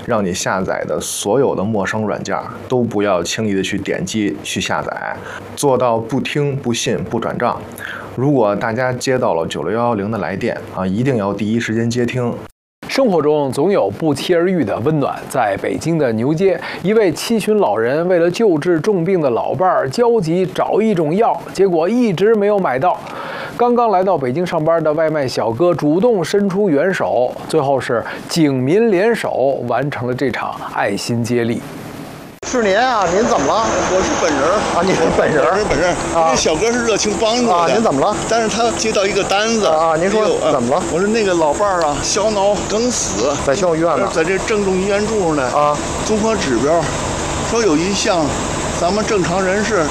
让你下载的所有的陌生软件都不要轻易的去点击去下载，做到不听、不信、不转账。如果大家接到了96110的来电一定要第一时间接听。 生活中总有不期而遇的温暖。在北京的牛街，一位70旬老人为了救治重病的老伴儿，焦急找一种药，结果一直没有买到。刚刚来到北京上班的外卖小哥主动伸出援手，最后是警民联手完成了这场爱心接力。 是您啊？您怎么了？ 我是本人啊，您是本人， 我是本人啊。这小哥是热情帮助我的。 您怎么了？ 但是他接到一个单子啊，您说怎么了？ 我说那个老伴儿啊，小脑梗死， 在校医院呢， 在这郑重医院住呢啊。综合指标，说有一项，咱们正常人是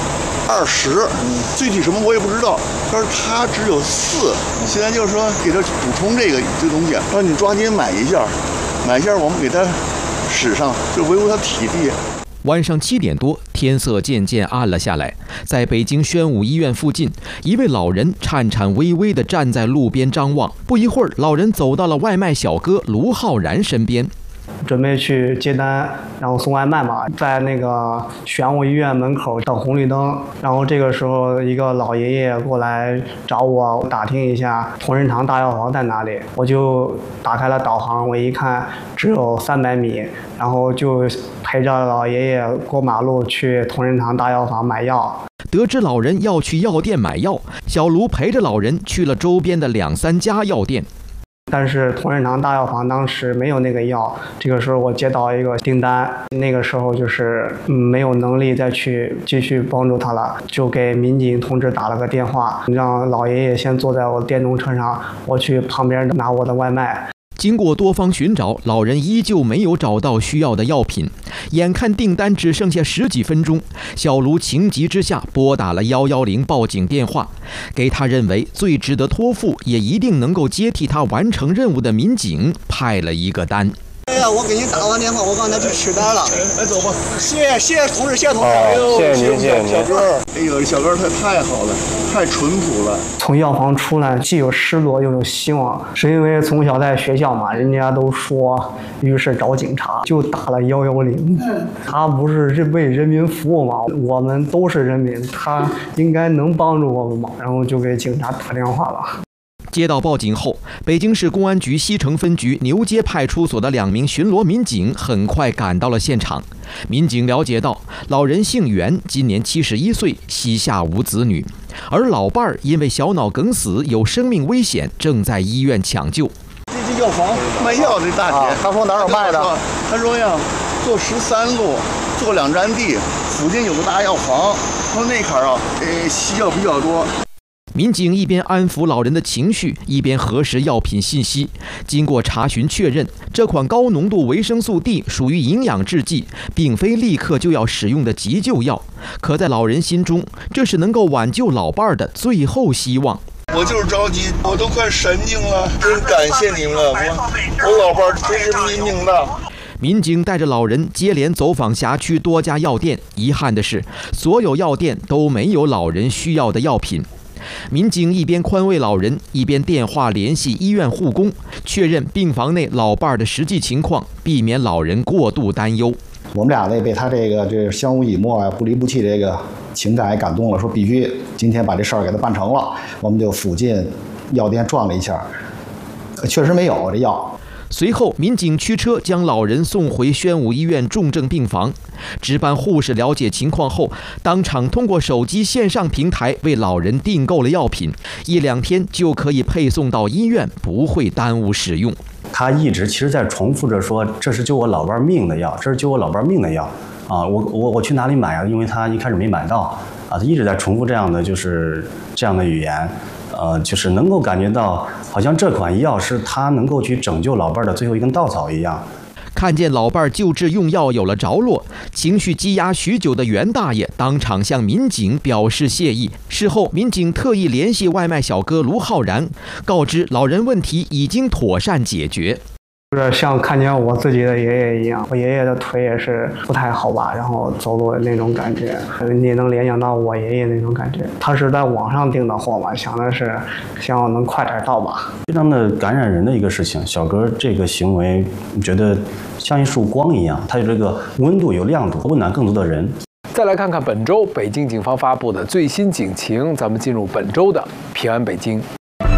20，具体什么我也不知道。他说他只有4，现在就是说给他补充这东西，说你抓紧买一下，我们给他使上，就维护他体力。 晚上7点多，天色渐渐暗了下来。在北京宣武医院附近，一位老人颤颤巍巍地站在路边张望。不一会儿，老人走到了外卖小哥卢浩然身边， 准备去接单，然后送外卖嘛，在那个宣武医院门口等红绿灯。然后这个时候，一个老爷爷过来找我，打听一下同仁堂大药房在哪里。我就打开了导航，我一看只有300米，然后就陪着老爷爷过马路去同仁堂大药房买药。 得知老人要去药店买药，小卢陪着老人去了周边的2、3家药店。 但是同仁堂大药房当时没有那个药，这个时候我接到一个订单，那个时候就是没有能力再去继续帮助他了，就给民警同志打了个电话，让老爷爷先坐在我电动车上，我去旁边拿我的外卖。 经过多方寻找，老人依旧没有找到需要的药品。眼看订单只剩下10几分钟，小卢情急之下拨打了110报警电话，给他认为最值得托付也一定能够接替他完成任务的民警派了一个单。 哎呀，我给您打完电话，我刚才去取单了。 来走吧， 谢谢同志，谢谢同志。 谢谢您，谢谢您，小哥。哎呦，小哥他太好了，太淳朴了。 从药房出来，既有失落又有希望，是因为从小在学校嘛，人家都说，于是找警察，就打了110。他不是为人民服务嘛，我们都是人民，他应该能帮助我们嘛，然后就给警察打电话了。 接到报警后，北京市公安局西城分局牛街派出所的2名巡逻民警很快赶到了现场。民警了解到，老人姓袁，今年71岁，膝下无子女，而老伴儿因为小脑梗死有生命危险，正在医院抢救。 这药房卖药的大姐， 他说哪有卖的？ 他说呀，坐13路，坐2站地，附近有个大药房，说那坎儿西药比较多。 民警一边安抚老人的情绪，一边核实药品信息。经过查询确认，这款高浓度维生素 D 属于营养制剂，并非立刻就要使用的急救药。可在老人心中，这是能够挽救老伴儿的最后希望。 我就是着急，我都快神经了，真感谢你们了，我老伴儿真是命大。 民警带着老人接连走访辖区多家药店，遗憾的是，所有药店都没有老人需要的药品。民警一边宽慰老人，一边电话联系医院护工，确认病房内老伴儿的实际情况，避免老人过度担忧。 我们俩呢被他这相濡以沫啊、不离不弃这个情感也感动了，说必须今天把这事儿给他办成了。我们就附近药店转了一下，确实没有这药。 随后，民警驱车将老人送回宣武医院重症病房。值班护士了解情况后，当场通过手机线上平台为老人订购了药品，1、2天就可以配送到医院，不会耽误使用。 他一直其实在重复着说，这是救我老伴命的药，这是救我老伴命的药啊！我去哪里买啊？因为他一开始没买到啊，他一直在重复这样的语言。就是能够感觉到，好像这款药是他能够去拯救老伴的最后一根稻草一样。 看见老伴救治用药有了着落，情绪积压许久的袁大爷当场向民警表示谢意。事后，民警特意联系外卖小哥卢浩然，告知老人问题已经妥善解决。 就是像看见我自己的爷爷一样，我爷爷的腿也是不太好吧，然后走路的那种感觉，你能联想到我爷爷那种感觉。他是在网上订的货嘛，想的是希望能快点到吧。 非常的感染人的一个事情。小哥这个行为，你觉得像一束光一样，它有这个温度、有亮度，温暖更多的人。 再来看看本周北京警方发布的最新警情，咱们进入本周的平安北京。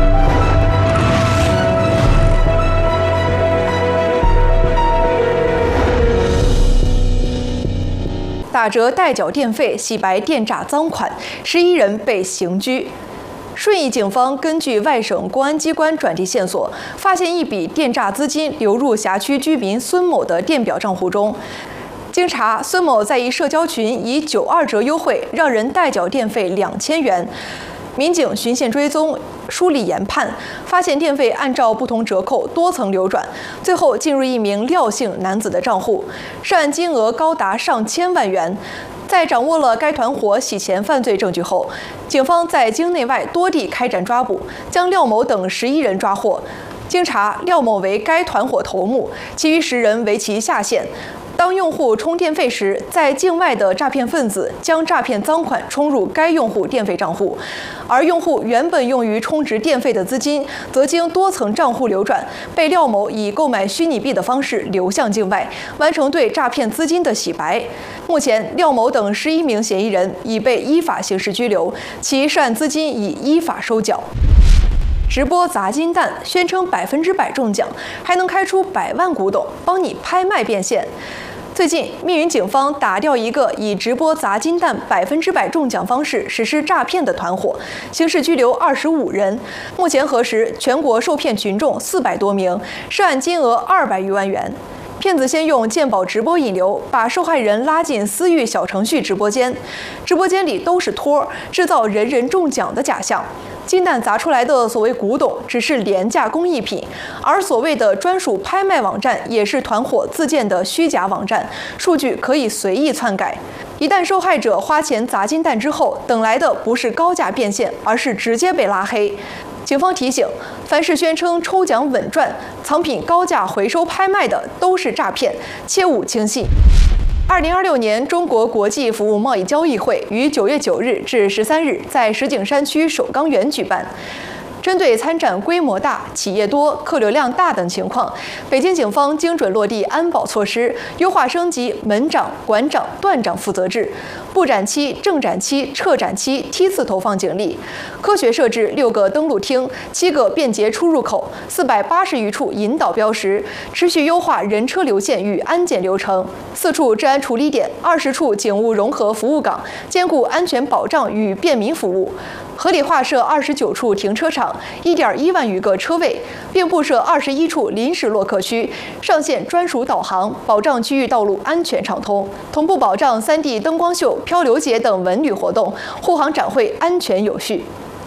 打折代缴电费，洗白电诈赃款，11人被刑拘。顺义警方根据外省公安机关转递线索，发现一笔电诈资金流入辖区居民孙某的电表账户中。经查，孙某在一社交群以92折优惠让人代缴电费2000元。民警循线追踪，梳理研判，发现电费按照不同折扣多层流转，最后进入一名廖姓男子的账户，涉案金额高达上千万元。在掌握了该团伙洗钱犯罪证据后，警方在京内外多地开展抓捕，将廖某等11人抓获。经查，廖某为该团伙头目，其余10人为其下线。当用户充电费时，在境外的诈骗分子将诈骗赃款充入该用户电费账户，而用户原本用于充值电费的资金，则经多层账户流转，被廖某以购买虚拟币的方式流向境外，完成对诈骗资金的洗白。目前，廖某等11名嫌疑人已被依法刑事拘留，其涉案资金已依法收缴。直播砸金蛋，宣称100%中奖，还能开出100万古董，帮你拍卖变现。最近，密云警方打掉一个以直播砸金蛋100%中奖方式实施诈骗的团伙，刑事拘留25人。目前核实，全国受骗群众400多名，涉案金额200余万元。骗子先用鉴宝直播引流，把受害人拉进私域小程序直播间，直播间里都是托，制造人人中奖的假象。金蛋砸出来的所谓古董只是廉价工艺品，而所谓的专属拍卖网站也是团伙自建的虚假网站，数据可以随意篡改。一旦受害者花钱砸金蛋之后，等来的不是高价变现，而是直接被拉黑。警方提醒，凡是宣称抽奖稳赚、藏品高价回收拍卖的，都是诈骗，切勿轻信。2026年中国国际服务贸易交易会于9月9日至13日在石景山区首钢园举办。针对参展规模大、企业多、客流量大等情况，北京警方精准落地安保措施，优化升级门长、馆长、段长负责制，布展期、正展期、撤展期梯次投放警力，科学设置6个登录厅、7个便捷出入口、480余处引导标识，持续优化人车流线与安检流程，4处治安处理点、20处警务融合服务岗，兼顾安全保障与便民服务。合理划设29处停车场，1.1万余个车位，并布设21处临时落客区，上线专属导航，保障区域道路安全畅通，同步保障3D 灯光秀、漂流节等文旅活动，护航展会安全有序。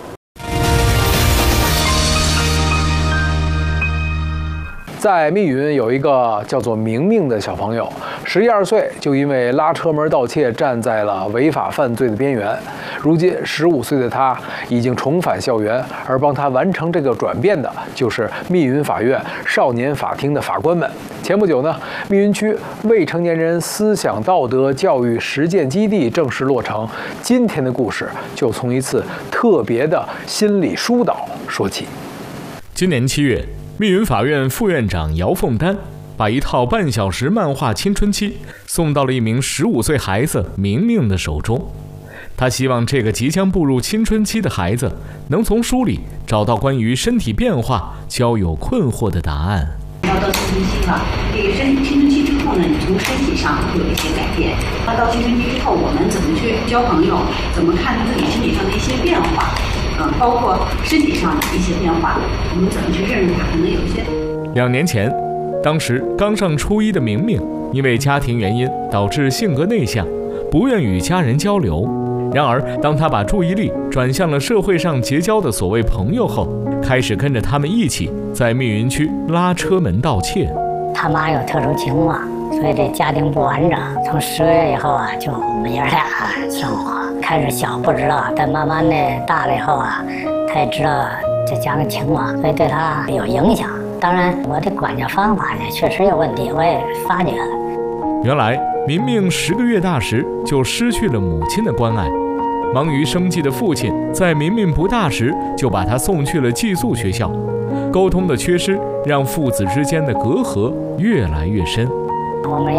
在密云有一个叫做明明的小朋友，11、12岁就因为拉车门盗窃站在了违法犯罪的边缘。如今15岁的他已经重返校园，而帮他完成这个转变的就是密云法院少年法庭的法官们。前不久呢，密云区未成年人思想道德教育实践基地正式落成。今天的故事就从一次特别的心理疏导说起。 今年7月。密云法院副院长姚凤丹把一套半小时漫画《青春期》送到了一名15岁孩子明明的手中。他希望这个即将步入青春期的孩子能从书里找到关于身体变化、交友困惑的答案。 要到青春期了，这个青春期之后呢，你从身体上会有一些改变。那到青春期之后，我们怎么去交朋友？怎么看自己身体上的一些变化？包括身体上的一些变化，我们怎么去认识它？可能有一些。 2年前，当时刚上初1的明明，因为家庭原因导致性格内向，不愿与家人交流。然而，当他把注意力转向了社会上结交的所谓朋友后，开始跟着他们一起在密云区拉车门盗窃。 他妈有特殊情况，所以这家庭不完整。从10月以后啊，就我们爷俩生活。开始小不知道，但慢慢的大了以后啊，他也知道这家庭情况，所以对他有影响。 当然，我的管教方法也确实有问题，我也发觉了。 原来，明明10个月大时就失去了母亲的关爱，忙于生计的父亲在明明不大时就把他送去了寄宿学校，沟通的缺失让父子之间的隔阂越来越深。 我们